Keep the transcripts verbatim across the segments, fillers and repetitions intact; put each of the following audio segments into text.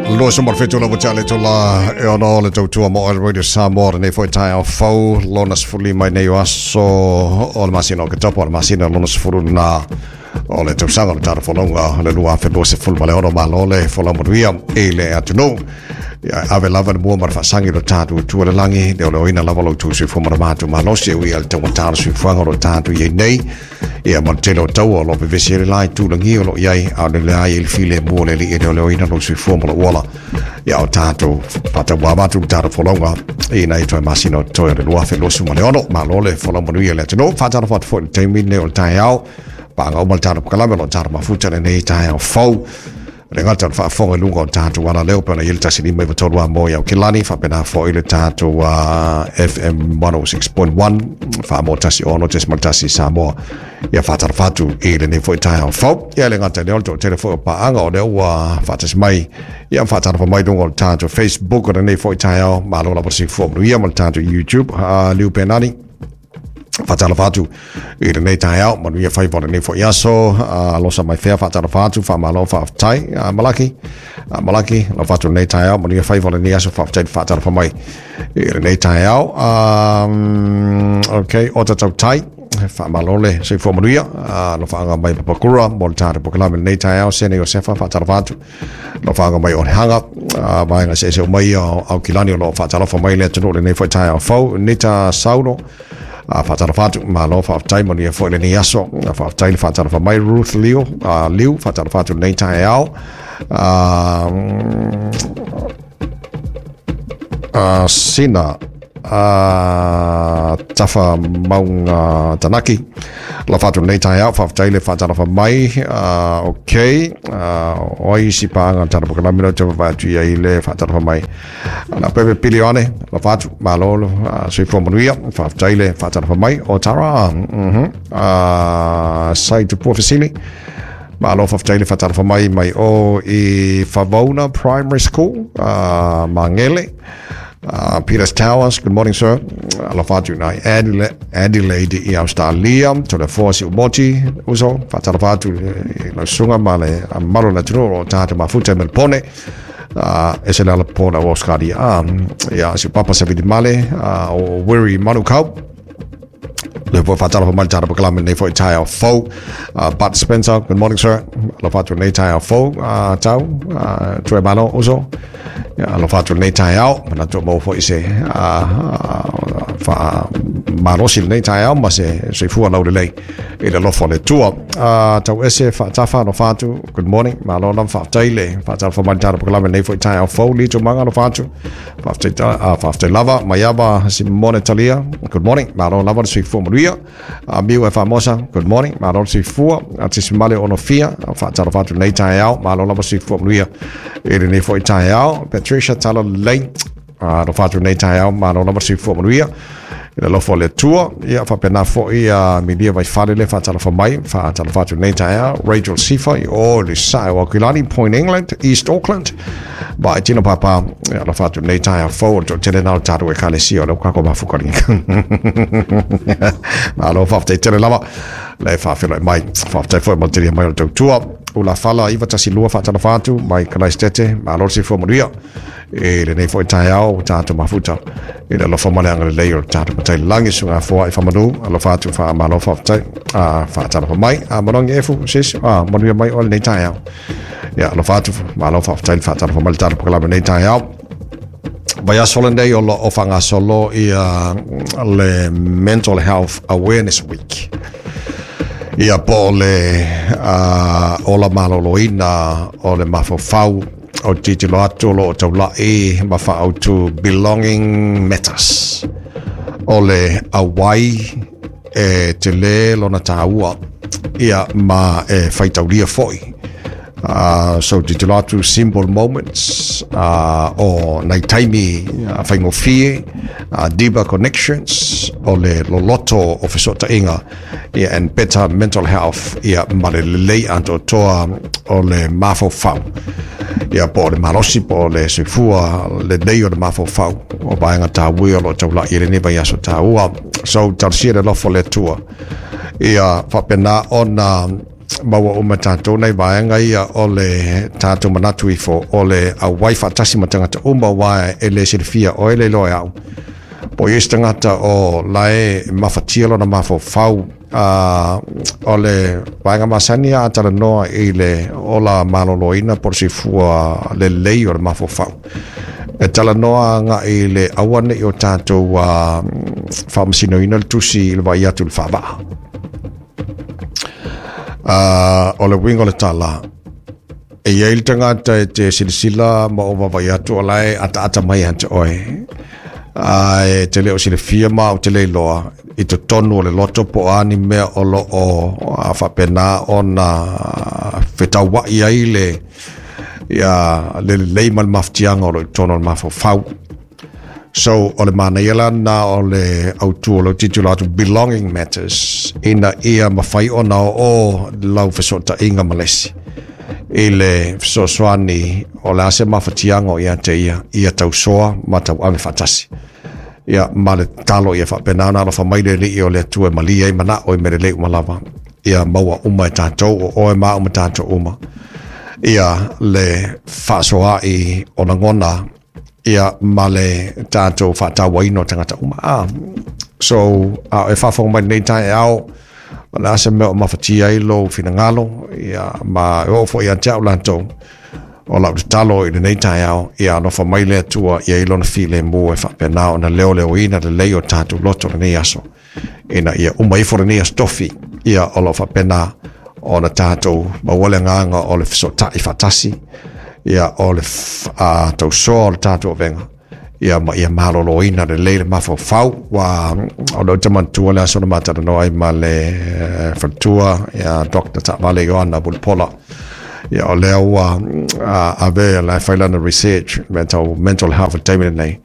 Lo so morfeto la botale to la e ono le to mo al radio Samoa ne foi tai o fo lonas fuli mai nei aso o le masino ke topo le masino lonas furu na o le to sanga le tara folonga le lua fe do se ful male ono malole fola moria e le atuno ya ave lava mo mar fa sangi lo tatu tu le langi de o ina lava lo tu se fu mar matu malosi wi al to tara su fanga lo tatu ye nei ia martelo tau o lo pe vesere lai tu langi o lo iai a le ai il file mo le li e le ina lo su formula wala ia o tatu pata wa matu tara folonga e nei to masino to le lua fe lo su male ono malole fola moria le no fa tara fa fo te min le o tai au pa o mal tara kala lo tara ma futa le nei tai au fo Regata fa fonga lungo tatu wala leo pena yelta sini mai tolwa moya kilani fa pena fo ile tatu wa F M one oh six point one fa mo tasi ono tes maltasi samo ya fa tar fatu ile ne fo ita fo ya le ngata le to telefo pa anga o le wa fa tes mai ya fa tar fa mai lungo tatu Facebook o ne fo ita ma lo la por si fo ya mal tatu YouTube a liu penani fatala fatu i le nei tai au manu ia fai vole nei fo iaso a losa mai fea fatala fatu fa malo fa tai a malaki a malaki lo fatu nei tai au manu ia fai vole nei iaso fa tai fatala fa mai i le nei tai au um okay o tau tai fa malole se fo manu ia lo fa nga mai pakura moltare pokala nei tai au se nei o sefa fatala fatu lo fa nga mai o hanga mai nga se se mai au kilani lo fatala fa mai le tunu nei fo tai au fo nita sauno a fatara fatu ma lo fa tai mo ni fo le ni aso fa tai fatara fa mai Ruth Leo a Leo fatara fatu nei tai au a sina a tafa maunga tanaki la fatu nei tai au fa tai le fatara fa mai okay oi si pa nga tara porque la mino te va tu ia ile fatara fa mai la pepe pilione la fatu ma lo si fo monuia fa tai le fatara fa mai o tara mhm a sai tu profesili ma lo fa tai le fatara fa mai mai o i Favona Primary School a Mangele Uh, Peter's Towers, good morning, sir. Alla fatu na Adelaide, Adelaide i Australia, to le force umoti uso, fatala fatu la sunga male amaro na tro tata mafuta mel pone. Uh, ese la pona Oscari um ya si papa se vidi male uh, o weary manukau le po fatala fa maltara po kala nei fo tai fo Pat Spencer, good morning, sir. Alla fatu nei tai fo uh, tau uh, tre mano uso ya lo fatto nei tai au ma to mo fo ise a fa marosil nei tai au ma se se fu ala le e lo fo le tua a tau ese fa ta fa no fatto good morning ma lo non fa tai le fa ta fa mangiare per la nei fo tai au fo li to manga lo fatto fa ta fa ta lava ma yaba Simone Talia, good morning ma lo lava si fu moria a mio e famosa good morning ma lo si fu a ti male ono fia fa ta fatto nei tai au ma lo lava si fu moria e nei fo tai au Patricia tala lei a lo fatto nei tai au ma non si fu moria e lo fo le tua ia fa pena fo ia mi dia vai fare le fa tala fa mai fa tala fatto nei tai au Rachel Sifa o le sai o Kilani Point England East Auckland ba tino papa lo fatto nei tai au fo to tele na tatu e kale si o lo ka ko ma fu ko ni ma lo fa te tele lava le fa filo mai fa te fo materia mai to tua o la fala iva tasi lua fa tala fatu mai Christchurch ma lo si fo moria e le nei fo tai au tatu mafuta e lo fo male angale le o tatu tai langi sunga fo ai fa manu lo fatu fa ma lo fa tai a fa tala fa mai a monong efu sis a monia mai o nei tai au ya lo fatu ma lo fa tai fa tala fa mal tatu por la nei tai au Vaya solendei o lo o fanga solo i le Mental Health Awareness Week ia po le uh, o la maloloina o le mafofau o titilo atu lo tau la e mafau to belonging matters o le awai e te le lona taua ia ma e faitauria foi Uh, so titilo atu simple moments uh, o nai taimi uh, whaingofie uh, deeper connections o le loloto o fesota inga yeah, and better mental health ia male lei anto toa o le mafo fau ia po le marosi po le sefua le dei o le mafo fau o bainga taui o lo taula i le niva iaso taua so tarsia le lofo le tua ia whapena ona maua o matato nei vaenga ia o le tato manatu i fo o le a waifa tasi matangata uma wae e le silfia o ele loe au po i stangata o lae mafatia lo na mafo fau a o le vaenga masani a tala noa i le o la maloloina por si fua le lei o le mafo fau e tala noa nga i le awane i o tato wa whamasinoina le tusi i le vai atu le whabaa Uh, o le wingo le tala e iei tangata e te silisila ma o wawai atu o lai ata ata mai ante oe uh, e te leo sile fia ma o te lei loa i te tonu o le loto po ani mea o lo o a whapena o na whetau wa i ai le ia le lei mal maftianga o le tono o mafo fau so o le mana iala na o le autu o le titulatu belonging matters ina ia mawhai o na o lau fesota inga malesi i le fesosoani o le ase mawhatianga o ia te ia ia tau soa ma tau ame fatasi ia ma le talo ia whapenana ala whamaire li o le tue malia i mana o i mere leu malawa ia maua uma e tātou o oe maa uma tātou uma ia le whasoa i o na ngona ia male tātou whatau waino tangata uma ah. So uh, e whawhong mai nei tai au ma ase mea o mawhatia i lo whina ngalo ia ma e ofo ia te au lantou o lau te talo i nei tai au ia no wha mai lea tua ia i lona while mua e whapena o na leo leo ina le leo tātou loto le nei aso ina ia uma i fora nei astofi ia o lo whapena o na tātou ma wale nganga o le whisota i whatasi ia o le a tau soa o le tātou venga ia ma ia malolo ina le leile mafo fau wa o lo te mantua le asona matara noi ma le fatua ia doctor ta vale yoana bulpola ia o lea ua a ve la failana research mental mental health and taming nei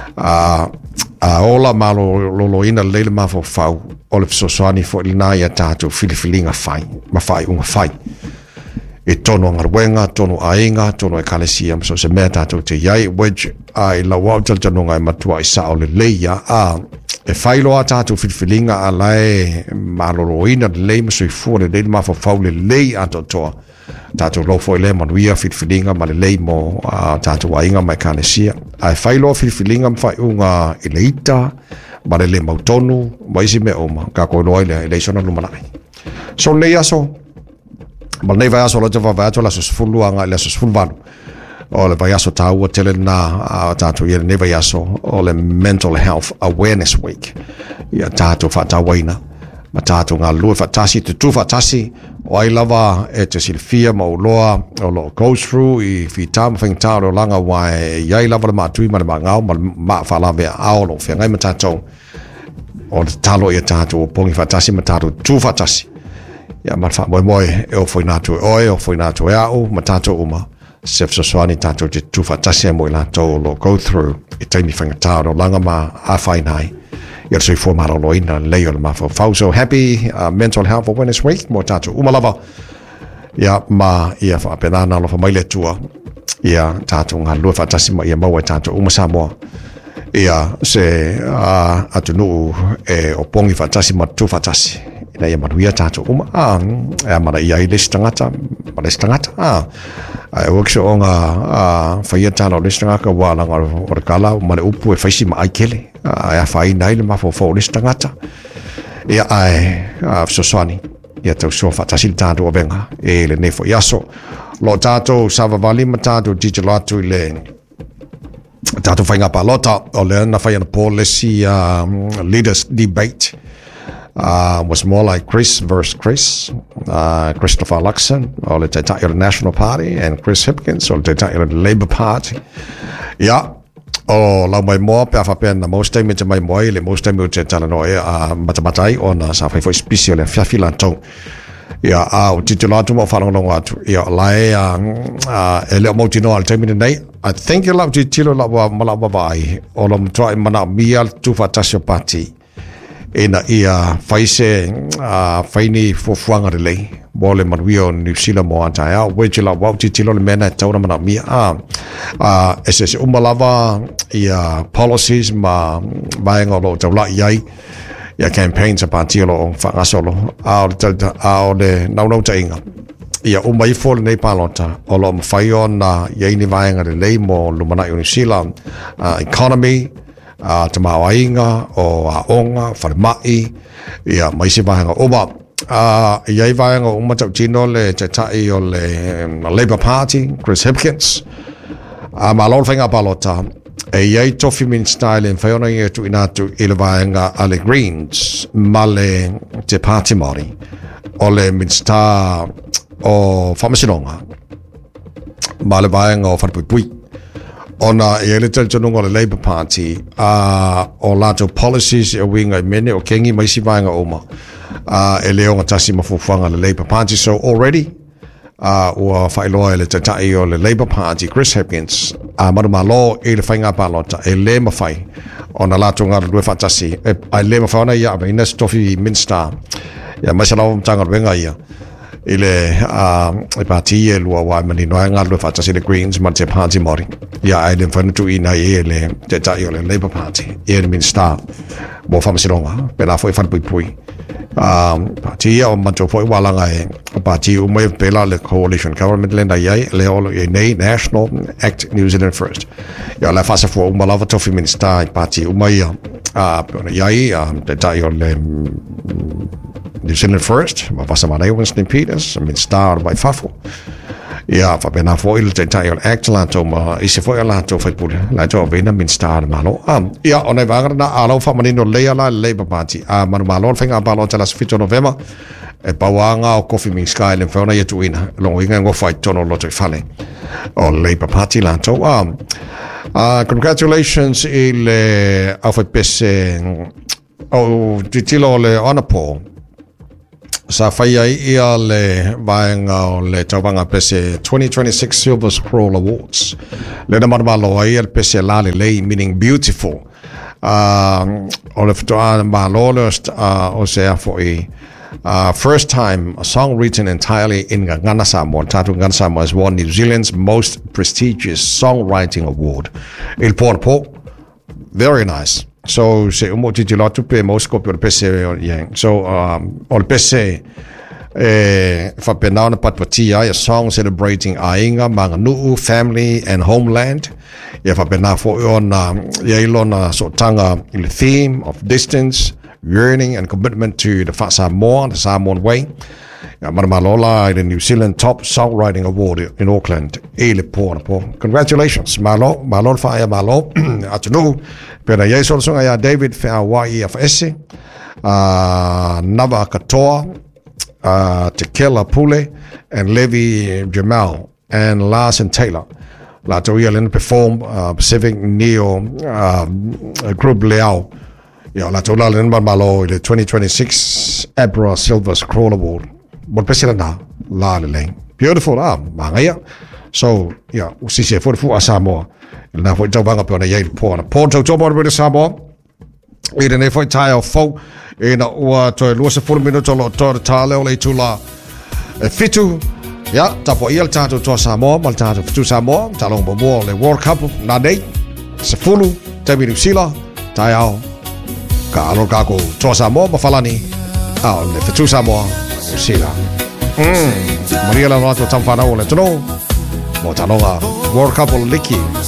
a a ola malolo ina le leile mafo fau o le sosoani fo ina ia tātou filifilinga fai ma fai unga fai e tono ngarwenga, tono ainga, tono e kalesia, so se mea tātou te iai, wedge ai la wau taljanonga e matua i sao le leia, a e whailo a tātou whilwhilinga a lae maloloina le lei maso i fua le lei mawha whau le lei ato toa, tātou lofo i le manuia whilwhilinga ma le lei mo a tātou ainga mai kalesia, a e whailo a whilwhilinga mwhai unga i le ita, ma le le mautonu, ma isi me oma, ka koe loa i le i le sona lumalai. So nei aso, ma nei vai aso la te vai ato la sosfulu anga la sosfulu valu o le vai aso tau o tele na tātou ia nei vai aso o le Mental Health Awareness Week ia tātou whatawaina ma tātou ngā lua whatasi te tu whatasi o ai lava e te silfia ma uloa o lo goes through i whita ma whaingtao o langa wai iai lava le mātui ma le mangau ma ma whalawe ao lo whiangai ma tātou o le talo ia tātou o pongi whatasi ma tātou tu whatasi ia marfa moi moi e o foi natu oi o foi natu e au matato uma sef so swani tato te tu fatasi mo la to lo go through e taimi fanga no langa ma a fai nai ia so for maro loina leo ma fo so happy uh, Mental Health Awareness Week mo tato uma lava ia ma ia fa pena na lo fa mai le tua ia tato nga lu fatasi mo ia mo tato uma samo ia se uh, atunu e o pongi fatasi ma tu fatasi na ia manuia tātou uma a e amara ia i lesi tangata ma lesi tangata a e wakisho o ngā whaia tāna o lesi tangata wa langa o re kala ma le upu e whaisi ma aikele a e a whai nai le mafo fo lesi tangata ia ai a fsoswani ia tau soa whatasi le tātou o venga e le nefo iaso lo tātou sawa vali ma tātou tijalo atu i le tātou whainga palota o le na whaia na pō lesi leaders debate Uh, was more like Chris versus Chris, uh, Christopher Luxon, or the Taita National Party, and Chris Hipkins, or the Taita Labour Party. Yeah. Oh, la mai mo pe fa pen na most time mai mo ile most time o te tala no e a matamatai ona sa fa foi special le fa filanto. Ya a o titulato mo fa no atu. Ya la e a ele mo tino al time nei. I think you love titilo la wa mala babai. O lo try mana mial tu fa tasio party. Ena ia faise a faini fofuanga de lei mole manuio New Zealand mo anta ya wejila wauti tilo le mena tauna mana mia a a ss umalava ia policies ma baenga lo taula iai ia campaign sa pati lo whangasolo ao ao le naunau tainga ia o mai fo nei palota o lo mawhai o na ia ini vaenga le lei mo lumana i New Zealand uh, economy uh, te mawainga o a onga wharimai ia mai si vaenga oma uh, ia i vaenga o matau tino le te tai o le um, Labour Party Chris Hipkins uh, ma lor whainga palota e iai tofi Minster le whaiona i atu inatu i le vaenga a le Greens ma le te party mori o le Minster o whamasinonga ma le vaenga o whanapui ona e ele taltonunga o le Labour Party uh, o lato policies e winga i mene o kengi mai si vaenga oma uh, e leo ngatasi mafufuanga le Labour Party so already uh, ua whailoa e le tatai o le Labour Party Chris Hipkins a uh, maruma lo e le whainga palota e le mawhai ona lato ngā rue whatasi e a le mawhai ona ia ina stofi Minster ia maisalawa mtanga ruenga ia ile a uh, parti e lua wa mani no nga lu fa le Greens ma te party mori ya ai le fana tu ina e le te tai o le Labour Party e le Minster mo fa masilonga pela foi fa pui pui um parti o ma to foi wala nga e parti o mai pela le coalition government lenda ye le o e nei National Act New Zealand First ya la fa sa fo ma lava to fi Minster parti o mai a ya ia te tai o le New Zealand First, ma pasa mana Winston Peters, Minster by Fafo. Ia, fa pena fo il te tai on act la to ma isi fo la to fa pula, la to vena Minster malo. Um, ia ona vanga na alo fa manino lea la Labour Party. A manu malo fenga palo tala fito November. E pawanga o Coffee Means Sky le fona ye tuina. Long inga ngo fight tono loto fale. O Labour Party la to. Um, uh, congratulations il uh, au fa pese o titilo le honor poll. Sa whaia ia le vaenga o le tauwanga pese twenty twenty-six Silver Scroll Awards. Le na marumalo ia le pese la le lei, meaning beautiful. Uh, o le fitoa malo uh, o se afo i uh, first time a song written entirely in Ngana Samoa. Tatu Ngana Samoa has won New Zealand's most prestigious songwriting award. Il porpo, very nice. So se umo titilotu pe moscopi o le pese yang. So um, o le pese e whapenau na patpatia a song celebrating ainga, manganuu, family and homeland. Ia whapenau fo ona ia ilona so tanga i le theme of distance, yearning and commitment to the Samoa, the Samoan way. Ia maramalola i the New Zealand Top Songwriting Award in Auckland. E le pōna pō. Congratulations. Malo, malo whaia malo. Atunu. Pena iei solusonga ia David whea wai a whaese, uh, Nava Katoa, uh, Tequila Pule, and Levi Jamal, and Larson Taylor. La Toia Lynn perform uh, Pacific Neo uh, Group Leao. Yeah, La Toia Lynn Malo, the twenty twenty-six Abra Silver Scroll Award. What pesila na? La Lane. Beautiful, ah, mangaya. So, yeah, usisi for fu Samoa. Na foi tau vanga pona yei pona. Ponto to bor with Samoa. E ne foi tai o fo e na ua to luasa four minuto lo to tale o le tula. E fitu ya tapo ia tato to Samoa, mal tato fitu Samoa, talong bo le World Cup na nei. Se fulu te New Zealand tai ao. Ka alo ka ko to Samoa ma falani. Ah, le fitu Samoa. Sila. Mm. Maria la no to tamfana o le tono. Mo talonga World Cup o liki.